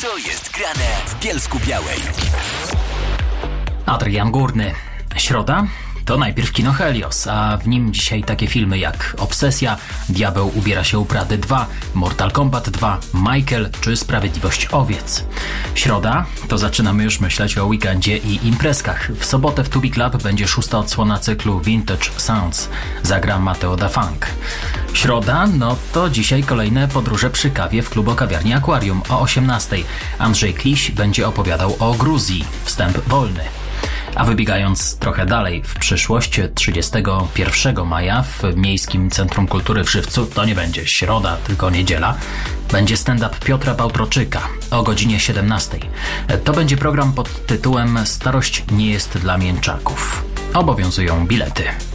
Co jest grane w Bielsku-Białej? Adrian Górny. Środa? To najpierw kino Helios, a w nim dzisiaj takie filmy jak Obsesja, Diabeł ubiera się u Prady 2, Mortal Kombat 2, Michael czy Sprawiedliwość Owiec. Środa? To zaczynamy już myśleć o weekendzie i imprezkach. W sobotę w Tubi Club będzie 6. odsłona cyklu Vintage Sounds. Zagra Mateo da Funk. Środa? No to dzisiaj kolejne podróże przy kawie w klubo-kawiarni Aquarium o 18. Andrzej Kliś będzie opowiadał o Gruzji. Wstęp wolny. A wybiegając trochę dalej w przyszłość, 31 maja w Miejskim Centrum Kultury w Żywcu, to nie będzie środa, tylko niedziela, będzie stand-up Piotra Bałtroczyka o godzinie 17. To będzie program pod tytułem Starość nie jest dla mięczaków. Obowiązują bilety.